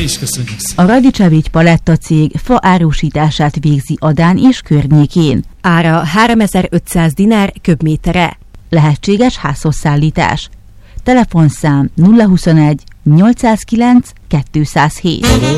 is köszönjük szépen. A Radicevics Paletta cég fa árusítását végzi Adán és környékén. Ára 3500 dinár köbméterre. Lehetséges házhozszállítás. Telefonszám 021 809 207.